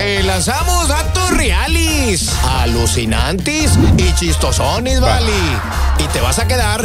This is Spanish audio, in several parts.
Te lanzamos datos reales, alucinantes y chistosones, vale. Y te vas a quedar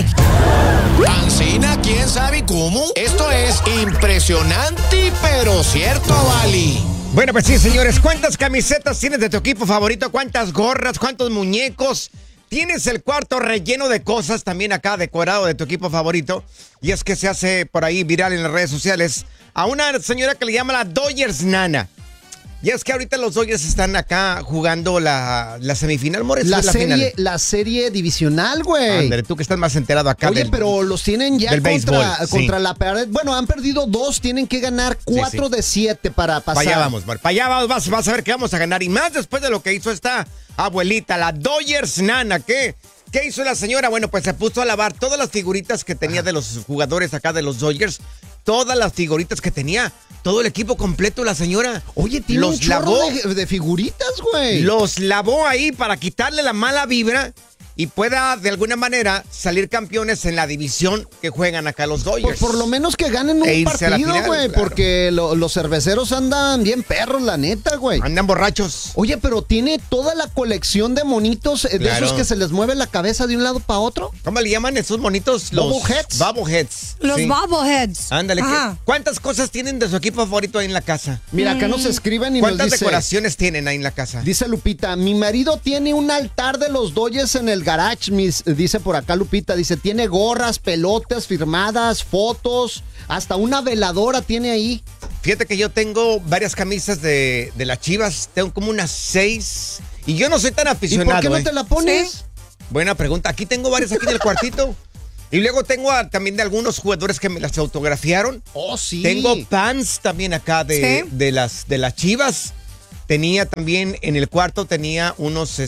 ancina, quién sabe cómo. Esto es impresionante, pero cierto, vale. Bueno, pues sí, señores, ¿cuántas camisetas tienes de tu equipo favorito? ¿Cuántas gorras? ¿Cuántos muñecos? ¿Tienes el cuarto relleno de cosas también acá decorado de tu equipo favorito? Y es que se hace por ahí viral en las redes sociales a una señora que le llama la Dodgers Nana. Y es que ahorita los Dodgers están acá jugando la semifinal, Morris. La serie divisional, güey. Ándale, tú que estás más enterado acá. Oye, pero los tienen ya contra sí. la pared. Bueno, han perdido 2, tienen que ganar 4 de 7 para pasar. Para allá vamos, para allá vamos, vas a ver que vamos a ganar. Y más después de lo que hizo esta abuelita, la Dodgers Nana. ¿Qué hizo la señora? Bueno, pues se puso a lavar todas las figuritas que tenía de los jugadores acá de los Dodgers. Todas las figuritas que tenía. Todo el equipo completo, la señora. Oye, tiene un chorro de figuritas, güey. Los lavó ahí para quitarle la mala vibra y pueda, de alguna manera, salir campeones en la división que juegan acá los Dodgers. Por lo menos que ganen un partido, güey, claro. Porque los cerveceros andan bien perros, la neta, güey. Andan borrachos. Oye, pero tiene toda la colección de monitos, de esos que se les mueve la cabeza de un lado para otro. ¿Cómo le llaman esos monitos? Los Bobbleheads. Los bobbleheads. Ándale. ¿Cuántas cosas tienen de su equipo favorito ahí en la casa? Mira, acá nos escriben y nos dicen... ¿Cuántas decoraciones tienen ahí en la casa? Dice Lupita, mi marido tiene un altar de los Dodgers en el garage, dice por acá Lupita, dice, tiene gorras, pelotas firmadas, fotos, hasta una veladora tiene ahí. Fíjate que yo tengo varias camisas de las Chivas, tengo como unas 6, y yo no soy tan aficionado. ¿Y por qué no te la pones? ¿Sí? Buena pregunta, aquí tengo varias aquí en el cuartito. Y luego tengo también de algunos jugadores que me las autografiaron. Oh, sí. Tengo pants también acá de las Chivas. Tenía también en el cuarto, tenía unos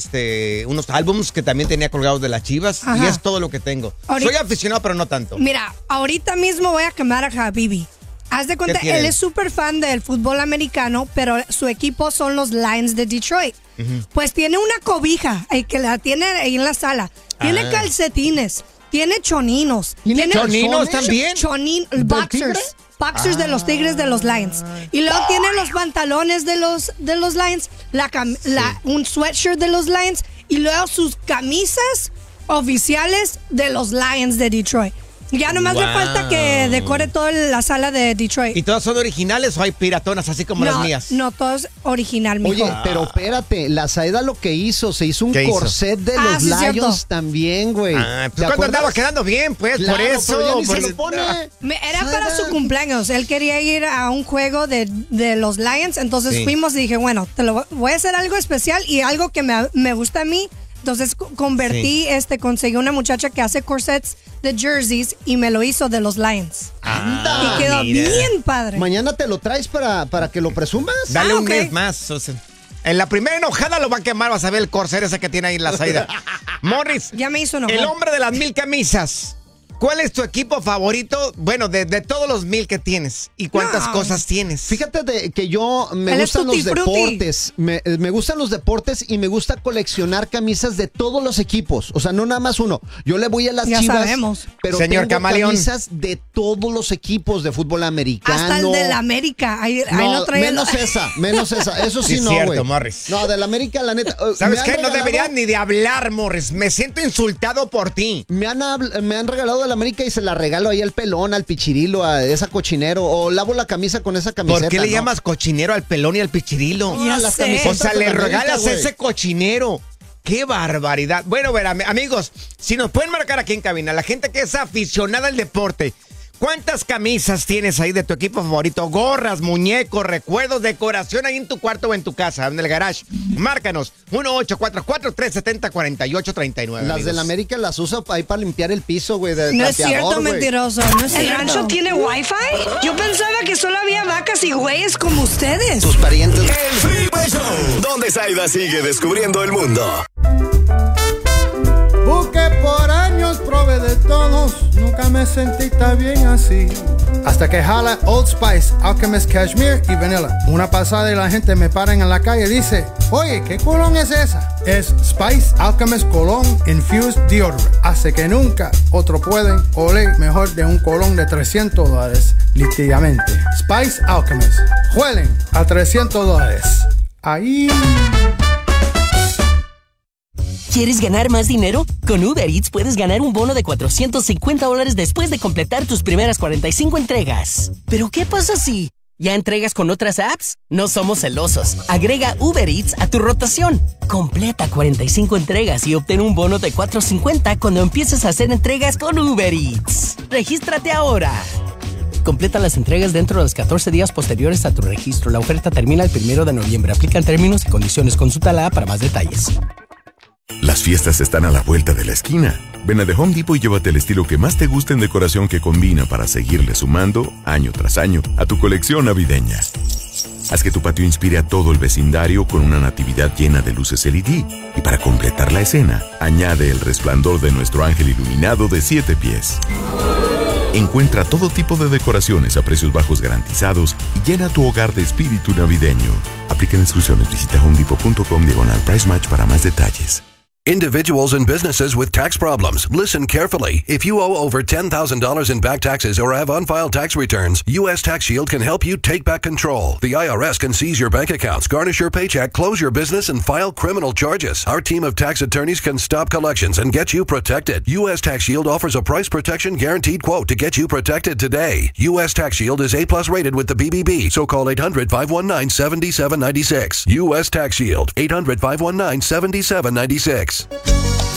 álbums que también tenía colgados de las Chivas. Ajá. Y es todo lo que tengo. Soy aficionado, pero no tanto. Mira, ahorita mismo voy a quemar a Habibi. Haz de cuenta, él es súper fan del fútbol americano, pero su equipo son los Lions de Detroit. Uh-huh. Pues tiene una cobija que la tiene ahí en la sala. Tiene calcetines, tiene choninos. ¿Tiene choninos también? Boxers de los Tigres de los Lions. Y luego tiene los pantalones de los Lions, un sweatshirt de los Lions y luego sus camisas oficiales de los Lions de Detroit. Ya nomás le falta que decore toda la sala de Detroit. ¿Y todas son originales o hay piratonas así como las mías? No, todo es original, mijo. Oye, pero espérate, la Saeda lo que hizo, se hizo un corset de los Lions también, güey. Pues cuando andaba quedando bien, pues, claro, por eso. Se lo pone. Era para su cumpleaños, él quería ir a un juego de los Lions, entonces fuimos y dije, bueno, voy a hacer algo especial y algo que me gusta a mí. Entonces conseguí una muchacha que hace corsets de jerseys y me lo hizo de los Lions. Y quedó bien padre. Mañana te lo traes para que lo presumas. Dale un mes más. O sea, en la primera enojada lo va a quemar, vas a ver el corset ese que tiene ahí en la salida. Morris, ya me hizo enojar. El hombre de las 1000 camisas. ¿Cuál es tu equipo favorito? Bueno, de todos los 1000 que tienes. ¿Y cuántas cosas tienes? Fíjate que yo me gustan los deportes. Me gustan los deportes y me gusta coleccionar camisas de todos los equipos. O sea, no nada más uno. Yo le voy a las Chivas. Sabemos. Pero Señor tengo Camaleón, camisas de todos los equipos de fútbol americano. Hasta el de la América. Ahí no trae menos esa. Eso sí, no, güey. Cierto, Morris. No, de la América, la neta. ¿Sabes qué? No deberían ni de hablar, Morris. Me siento insultado por ti. Me han regalado la América y se la regalo ahí al pelón, al pichirilo, a esa cochinero, o lavo la camisa con esa camiseta. ¿Por qué le llamas cochinero al pelón y al pichirilo? O sea, le regalas ese cochinero. ¡Qué barbaridad! Bueno, amigos, si nos pueden marcar aquí en cabina, la gente que es aficionada al deporte, ¿cuántas camisas tienes ahí de tu equipo favorito? Gorras, muñecos, recuerdos, decoración ahí en tu cuarto o en tu casa, en el garage. Márcanos, 1-844-370-4839. Las de la América las uso ahí para limpiar el piso, güey. No es cierto, mentiroso. No es cierto. ¿El rancho tiene wifi? Yo pensaba que solo había vacas y güeyes como ustedes. Tus parientes. El Freeway Show, donde Saida sigue descubriendo el mundo. Busqué por años, probé de todos, nunca me sentí tan bien así. Hasta que jala Old Spice, Alchemist Cashmere y Vanilla. Una pasada y la gente me para en la calle y dice, oye, ¿qué colón es esa? Es Spice Alchemist Cologne Infused Deodorant. Hace que nunca otro pueden oler mejor de un colón de $300, literalmente. Spice Alchemist. Huelen a $300. Ahí. ¿Quieres ganar más dinero? Con Uber Eats puedes ganar un bono de $450 después de completar tus primeras 45 entregas. ¿Pero qué pasa si ya entregas con otras apps? No somos celosos. Agrega Uber Eats a tu rotación. Completa 45 entregas y obtén un bono de $450 cuando empieces a hacer entregas con Uber Eats. ¡Regístrate ahora! Completa las entregas dentro de los 14 días posteriores a tu registro. La oferta termina el 1 de noviembre. Aplican términos y condiciones. Consulta la app para más detalles. Las fiestas están a la vuelta de la esquina. Ven a The Home Depot y llévate el estilo que más te guste en decoración que combina para seguirle sumando, año tras año, a tu colección navideña. Haz que tu patio inspire a todo el vecindario con una natividad llena de luces LED. Y para completar la escena, añade el resplandor de nuestro ángel iluminado de 7 pies. Encuentra todo tipo de decoraciones a precios bajos garantizados y llena tu hogar de espíritu navideño. Aplican exclusiones. Visita homedepot.com/price match para más detalles. Individuals and businesses with tax problems, listen carefully. If you owe over $10,000 in back taxes or have unfiled tax returns, U.S. Tax Shield can help you take back control. The IRS can seize your bank accounts, garnish your paycheck, close your business, and file criminal charges. Our team of tax attorneys can stop collections and get you protected. U.S. Tax Shield offers a price protection guaranteed quote to get you protected today. U.S. Tax Shield is A+ rated with the BBB, so call 800-519-7796. U.S. Tax Shield, 800-519-7796.